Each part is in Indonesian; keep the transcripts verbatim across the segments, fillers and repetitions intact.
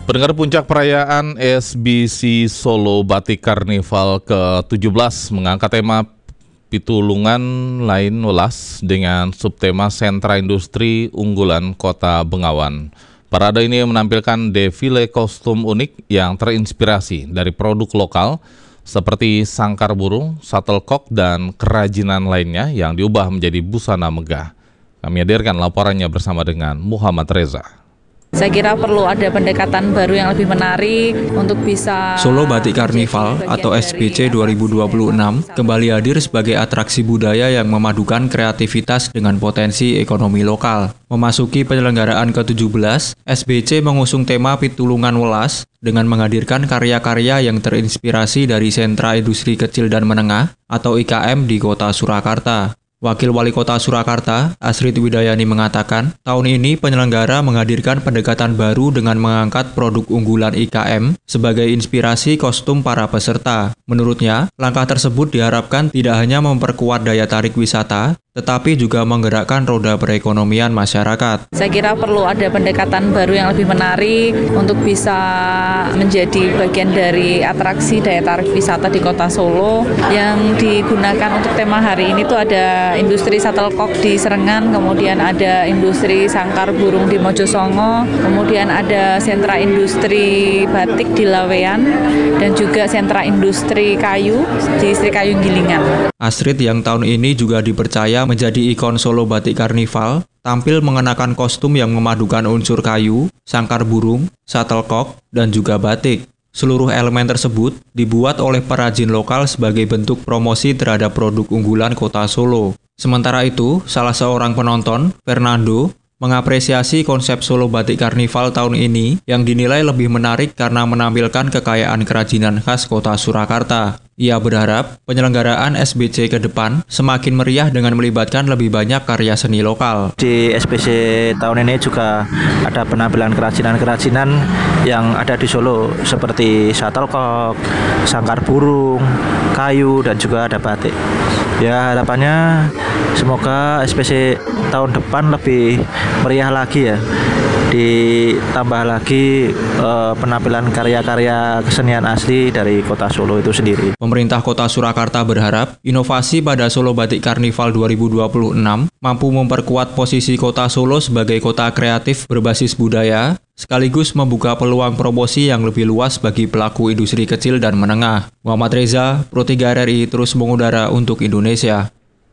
Pendengar, puncak perayaan S B C Solo Batik Carnival ke tujuh belas mengangkat tema Pitulungan Lain Welas dengan subtema Sentra Industri Unggulan Kota Bengawan. Parade ini menampilkan defile kostum unik yang terinspirasi dari produk lokal seperti sangkar burung, shuttlecock, dan kerajinan lainnya yang diubah menjadi busana megah. Kami hadirkan laporannya bersama dengan Muhammad Reza. Saya kira perlu ada pendekatan baru yang lebih menarik untuk bisa... Solo Batik Carnival atau S B C dua ribu dua puluh enam kembali hadir sebagai atraksi budaya yang memadukan kreativitas dengan potensi ekonomi lokal. Memasuki penyelenggaraan ke tujuh belas, S B C mengusung tema Pitulungan Welas dengan menghadirkan karya-karya yang terinspirasi dari Sentra Industri Kecil dan Menengah atau I K M di kota Surakarta. Wakil Wali Kota Surakarta, Asrit Widayani mengatakan, tahun ini penyelenggara menghadirkan pendekatan baru dengan mengangkat produk unggulan I K M sebagai inspirasi kostum para peserta. Menurutnya, langkah tersebut diharapkan tidak hanya memperkuat daya tarik wisata, tetapi juga menggerakkan roda perekonomian masyarakat. Saya kira perlu ada pendekatan baru yang lebih menarik untuk bisa menjadi bagian dari atraksi daya tarik wisata di kota Solo. Yang digunakan untuk tema hari ini tuh ada industri shuttlecock di Serengan, kemudian ada industri sangkar burung di Mojosongo, kemudian ada sentra industri batik di Laweyan, dan juga sentra industri kayu di Sri Kayu Gilingan. Asrit yang tahun ini juga dipercaya menjadi ikon Solo Batik Carnival, tampil mengenakan kostum yang memadukan unsur kayu, sangkar burung, shuttlecock, dan juga batik. Seluruh elemen tersebut dibuat oleh perajin lokal sebagai bentuk promosi terhadap produk unggulan kota Solo. Sementara itu, salah seorang penonton, Fernando, mengapresiasi konsep Solo Batik Carnival tahun ini yang dinilai lebih menarik karena menampilkan kekayaan kerajinan khas kota Surakarta. Ia berharap penyelenggaraan S B C ke depan semakin meriah dengan melibatkan lebih banyak karya seni lokal. Di S B C tahun ini juga ada penampilan kerajinan-kerajinan yang ada di Solo seperti shuttlecock, sangkar burung, kayu, dan juga ada batik. Ya, harapannya semoga S B C tahun depan lebih meriah lagi ya. Ditambah lagi eh, penampilan karya-karya kesenian asli dari kota Solo itu sendiri. Pemerintah Kota Surakarta berharap inovasi pada Solo Batik Carnival dua ribu dua puluh enam mampu memperkuat posisi kota Solo sebagai kota kreatif berbasis budaya, sekaligus membuka peluang promosi yang lebih luas bagi pelaku industri kecil dan menengah. Muhammad Reza, Pro tiga R R I terus mengudara untuk Indonesia.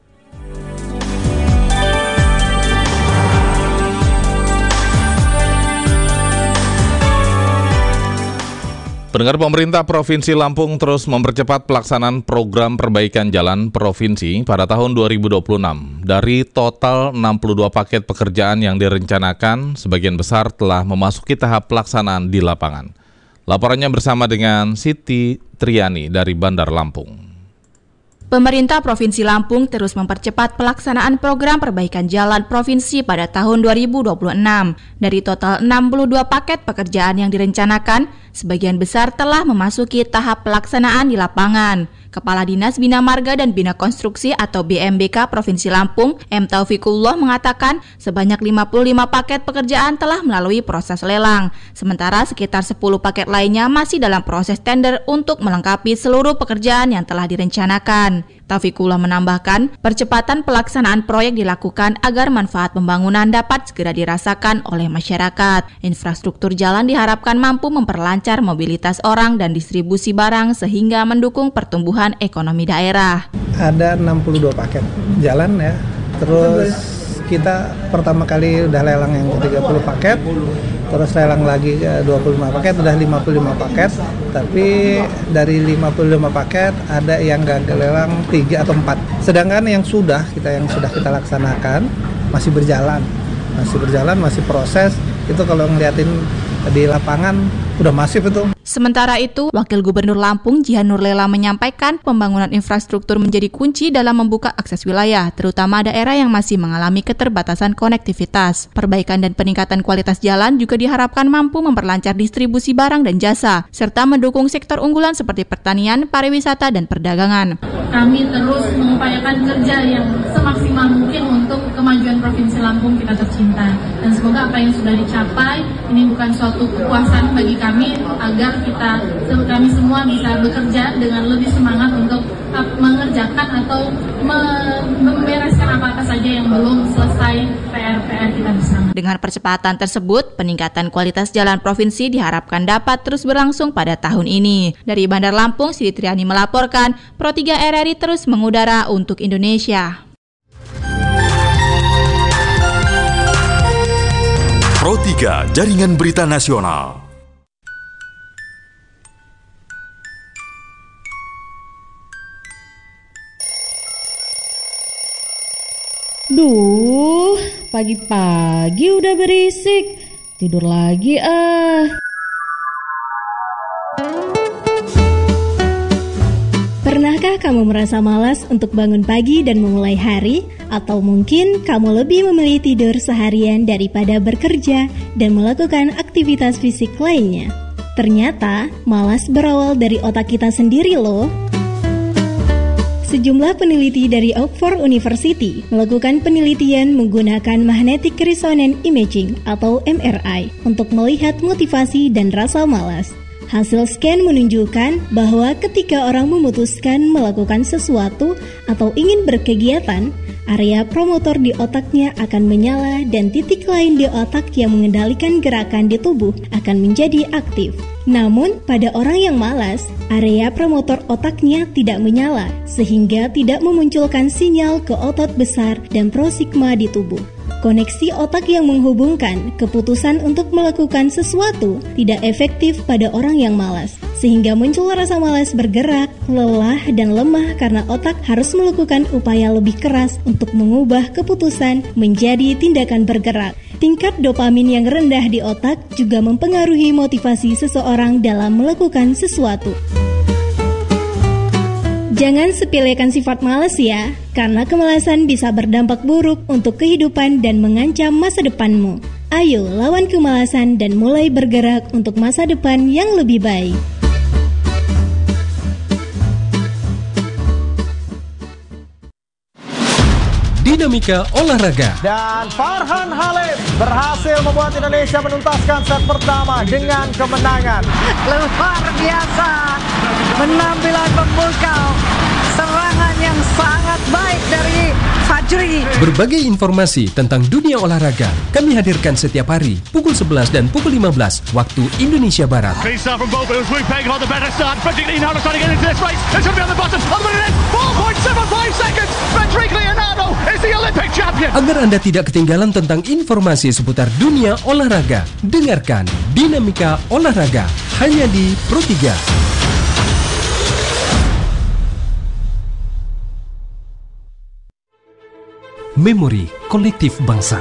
Pendengar, pemerintah Provinsi Lampung terus mempercepat pelaksanaan program perbaikan jalan provinsi pada tahun dua ribu dua puluh enam. Dari total enam puluh dua paket pekerjaan yang direncanakan, sebagian besar telah memasuki tahap pelaksanaan di lapangan. Laporannya bersama dengan Siti Triani dari Bandar Lampung. Pemerintah Provinsi Lampung terus mempercepat pelaksanaan program perbaikan jalan provinsi pada tahun dua ribu dua puluh enam. Dari total enam puluh dua paket pekerjaan yang direncanakan, sebagian besar telah memasuki tahap pelaksanaan di lapangan. Kepala Dinas Bina Marga dan Bina Konstruksi atau B M B K Provinsi Lampung, M. Taufikullah, mengatakan sebanyak lima puluh lima paket pekerjaan telah melalui proses lelang. Sementara sekitar sepuluh paket lainnya masih dalam proses tender untuk melengkapi seluruh pekerjaan yang telah direncanakan. Taufikullah menambahkan, percepatan pelaksanaan proyek dilakukan agar manfaat pembangunan dapat segera dirasakan oleh masyarakat. Infrastruktur jalan diharapkan mampu memperlancar mobilitas orang dan distribusi barang sehingga mendukung pertumbuhan ekonomi daerah. Ada enam puluh dua paket jalan ya. Terus kita pertama kali udah lelang yang tiga puluh paket. Terus lelang lagi dua puluh lima paket, udah lima puluh lima paket. Tapi dari lima puluh lima paket ada yang gagal lelang tiga atau empat. Sedangkan yang sudah kita yang sudah kita laksanakan masih berjalan. Masih berjalan, masih proses. Itu kalau ngeliatin di lapangan udah masif itu. Sementara itu, Wakil Gubernur Lampung Jihan Nurlela menyampaikan pembangunan infrastruktur menjadi kunci dalam membuka akses wilayah, terutama daerah yang masih mengalami keterbatasan konektivitas. Perbaikan dan peningkatan kualitas jalan juga diharapkan mampu memperlancar distribusi barang dan jasa, serta mendukung sektor unggulan seperti pertanian, pariwisata, dan perdagangan. Kami terus mengupayakan kerja yang semaksimal mungkin untuk kemajuan Provinsi Lampung kita tercinta. Dan semoga apa yang sudah dicapai ini bukan suatu kepuasan bagi kami, agar kita kami semua bisa bekerja dengan lebih semangat untuk mengerjakan atau membereskan apa-apa saja yang belum selesai P R-P R kita bersama. Dengan percepatan tersebut, peningkatan kualitas jalan provinsi diharapkan dapat terus berlangsung pada tahun ini. Dari Bandar Lampung, Siti Triani melaporkan, Pro tiga R R I terus mengudara untuk Indonesia. Pro tiga Jaringan Berita Nasional. Duh, pagi-pagi udah berisik. Tidur lagi ah. Pernahkah kamu merasa malas untuk bangun pagi dan memulai hari? Atau mungkin kamu lebih memilih tidur seharian daripada bekerja dan melakukan aktivitas fisik lainnya? Ternyata, malas berawal dari otak kita sendiri loh. Sejumlah peneliti dari Oxford University melakukan penelitian menggunakan Magnetic Resonance Imaging atau M R I untuk melihat motivasi dan rasa malas. Hasil scan menunjukkan bahwa ketika orang memutuskan melakukan sesuatu atau ingin berkegiatan, area promotor di otaknya akan menyala dan titik lain di otak yang mengendalikan gerakan di tubuh akan menjadi aktif. Namun, pada orang yang malas, area promotor otaknya tidak menyala, sehingga tidak memunculkan sinyal ke otot besar dan prosigma di tubuh. Koneksi otak yang menghubungkan keputusan untuk melakukan sesuatu tidak efektif pada orang yang malas, sehingga muncul rasa malas bergerak, lelah, dan lemah karena otak harus melakukan upaya lebih keras untuk mengubah keputusan menjadi tindakan bergerak. Tingkat dopamin yang rendah di otak juga mempengaruhi motivasi seseorang dalam melakukan sesuatu. Jangan sepelekan sifat malas ya, karena kemalasan bisa berdampak buruk untuk kehidupan dan mengancam masa depanmu. Ayo lawan kemalasan dan mulai bergerak untuk masa depan yang lebih baik. Dinamika olahraga. Dan Farhan Halim berhasil membuat Indonesia menuntaskan set pertama dengan kemenangan. Luar biasa, penampilan memukau, serangan yang sangat baik dari Fajri. Berbagai informasi tentang dunia olahraga kami hadirkan setiap hari pukul sebelas dan pukul lima belas waktu Indonesia Barat. Agar Anda tidak ketinggalan tentang informasi seputar dunia olahraga, dengarkan Dinamika Olahraga hanya di Pro tiga. Memori kolektif bangsa.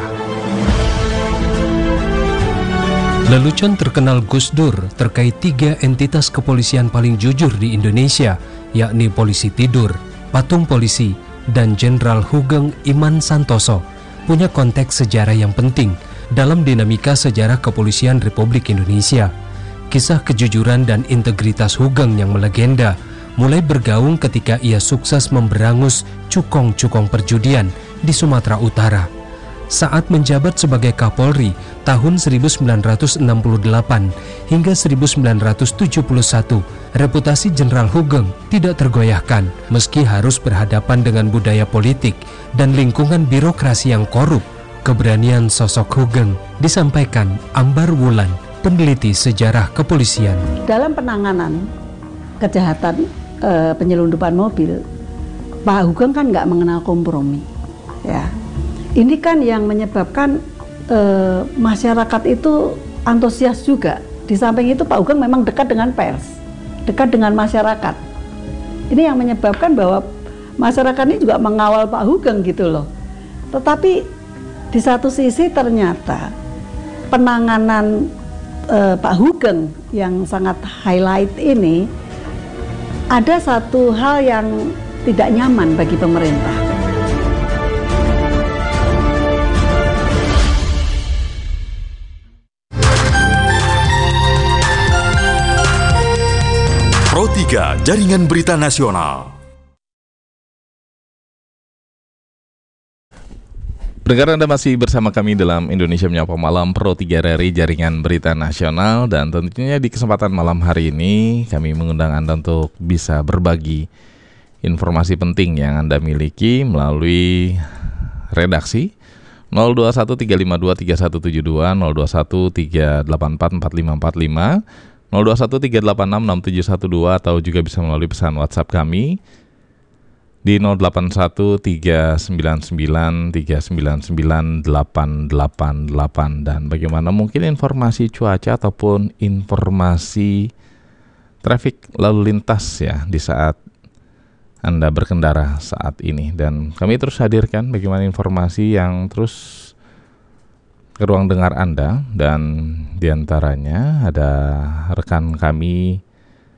Lelucon terkenal Gus Dur terkait tiga entitas kepolisian paling jujur di Indonesia, yakni polisi tidur, patung polisi, dan Jenderal Hugeng Iman Santoso, punya konteks sejarah yang penting dalam dinamika sejarah kepolisian Republik Indonesia. Kisah kejujuran dan integritas Hugeng yang melegenda mulai bergaung ketika ia sukses memberangus cukong-cukong perjudian di Sumatera Utara. Saat menjabat sebagai Kapolri tahun seribu sembilan ratus enam puluh delapan hingga seribu sembilan ratus tujuh puluh satu, reputasi Jenderal Hugeng tidak tergoyahkan meski harus berhadapan dengan budaya politik dan lingkungan birokrasi yang korup. Keberanian sosok Hugeng disampaikan Ambar Wulan, peneliti sejarah kepolisian. Dalam penanganan kejahatan e, penyelundupan mobil, Pak Hugeng kan nggak mengenal kompromi. Ya, ini kan yang menyebabkan e, masyarakat itu antusias juga. Di samping itu Pak Hugeng memang dekat dengan pers, dekat dengan masyarakat. Ini yang menyebabkan bahwa masyarakat ini juga mengawal Pak Hugeng gitu loh. Tetapi di satu sisi ternyata penanganan uh, Pak Hugeng yang sangat highlight ini, ada satu hal yang tidak nyaman bagi pemerintah. Pro tiga Jaringan Berita Nasional. Pendengar, Anda masih bersama kami dalam Indonesia Menyapa Malam Pro tiga R R I Jaringan Berita Nasional, dan tentunya di kesempatan malam hari ini kami mengundang Anda untuk bisa berbagi informasi penting yang Anda miliki melalui redaksi nol dua satu tiga lima dua tiga satu tujuh dua, nol dua satu tiga delapan empat empat lima empat lima, nol dua satu tiga delapan enam enam tujuh satu dua, atau juga bisa melalui pesan WhatsApp kami di nol delapan satu tiga sembilan sembilan tiga sembilan sembilan delapan delapan delapan. Dan bagaimana mungkin informasi cuaca ataupun informasi trafik lalu lintas ya di saat Anda berkendara saat ini. Dan kami terus hadirkan bagaimana informasi yang terus ke ruang dengar Anda, dan diantaranya ada rekan kami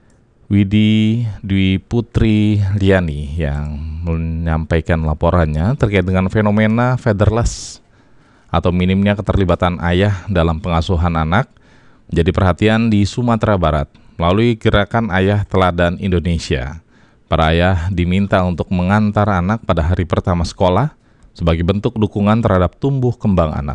Widi Dwi Putri Liani yang menyampaikan laporannya terkait dengan fenomena fatherless atau minimnya keterlibatan ayah dalam pengasuhan anak menjadi perhatian di Sumatera Barat melalui gerakan Ayah Teladan Indonesia. Para ayah diminta untuk mengantar anak pada hari pertama sekolah sebagai bentuk dukungan terhadap tumbuh kembang anak.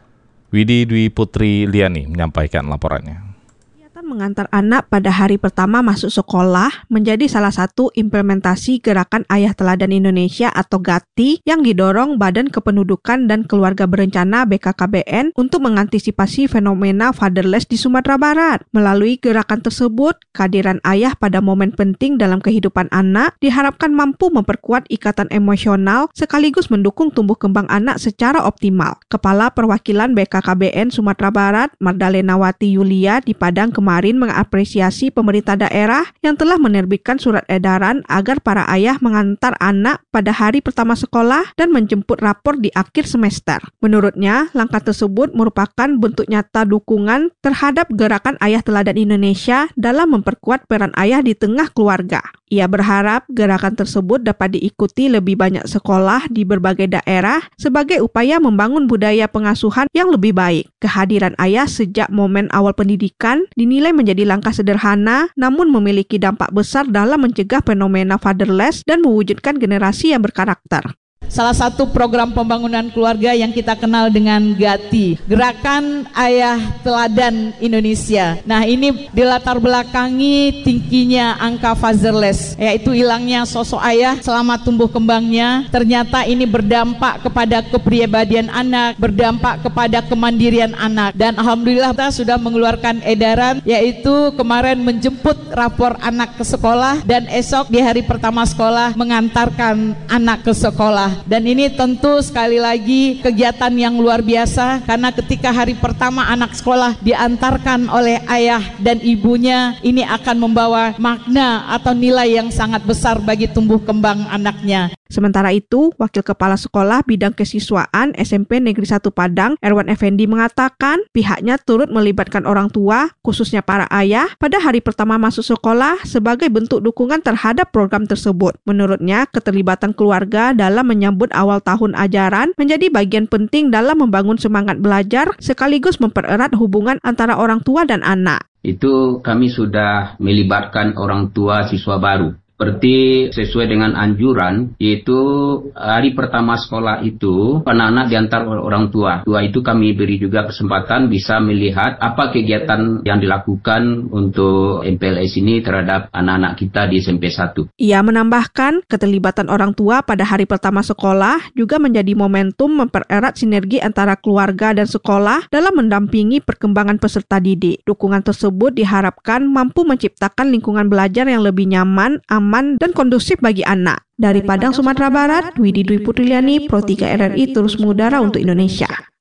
Widi Dwi Putri Liani menyampaikan laporannya. Mengantar anak pada hari pertama masuk sekolah menjadi salah satu implementasi gerakan Ayah Teladan Indonesia atau GATI yang didorong Badan Kependudukan dan Keluarga Berencana B K K B N untuk mengantisipasi fenomena fatherless di Sumatera Barat. Melalui gerakan tersebut, kehadiran ayah pada momen penting dalam kehidupan anak diharapkan mampu memperkuat ikatan emosional sekaligus mendukung tumbuh kembang anak secara optimal. Kepala Perwakilan B K K B N Sumatera Barat, Mardalena Wati Yulia di Padang kemarin kemarin mengapresiasi pemerintah daerah yang telah menerbitkan surat edaran agar para ayah mengantar anak pada hari pertama sekolah dan menjemput rapor di akhir semester. Menurutnya, langkah tersebut merupakan bentuk nyata dukungan terhadap gerakan Ayah Teladan Indonesia dalam memperkuat peran ayah di tengah keluarga. Ia berharap gerakan tersebut dapat diikuti lebih banyak sekolah di berbagai daerah sebagai upaya membangun budaya pengasuhan yang lebih baik. Kehadiran ayah sejak momen awal pendidikan dinilai menjadi langkah sederhana namun memiliki dampak besar dalam mencegah fenomena fatherless dan mewujudkan generasi yang berkarakter. Salah satu program pembangunan keluarga yang kita kenal dengan GATI, Gerakan Ayah Teladan Indonesia. Nah, ini dilatar belakangi tingginya angka fatherless, yaitu hilangnya sosok ayah selama tumbuh kembangnya. Ternyata ini berdampak kepada kepribadian anak, berdampak kepada kemandirian anak. Dan alhamdulillah kita sudah mengeluarkan edaran, yaitu kemarin menjemput rapor anak ke sekolah dan esok di hari pertama sekolah mengantarkan anak ke sekolah. Dan ini tentu sekali lagi kegiatan yang luar biasa, karena ketika hari pertama anak sekolah diantarkan oleh ayah dan ibunya, ini akan membawa makna atau nilai yang sangat besar bagi tumbuh kembang anaknya. Sementara itu, Wakil Kepala Sekolah Bidang Kesiswaan S M P Negeri satu Padang, Erwan Effendi mengatakan pihaknya turut melibatkan orang tua, khususnya para ayah, pada hari pertama masuk sekolah sebagai bentuk dukungan terhadap program tersebut. Menurutnya, keterlibatan keluarga dalam menyambut awal tahun ajaran menjadi bagian penting dalam membangun semangat belajar sekaligus mempererat hubungan antara orang tua dan anak. Itu kami sudah melibatkan orang tua siswa baru. Seperti sesuai dengan anjuran, yaitu hari pertama sekolah itu anak-anak diantar oleh orang tua. Tua itu kami beri juga kesempatan bisa melihat apa kegiatan yang dilakukan untuk M P L S ini terhadap anak-anak kita di S M P satu. Ia menambahkan keterlibatan orang tua pada hari pertama sekolah juga menjadi momentum mempererat sinergi antara keluarga dan sekolah dalam mendampingi perkembangan peserta didik. Dukungan tersebut diharapkan mampu menciptakan lingkungan belajar yang lebih nyaman, aman, dan kondusif bagi anak. Dari Padang, Sumatera Barat, Widi Dwi Putri Liani, Pro tiga R R I terus mengudara untuk Indonesia.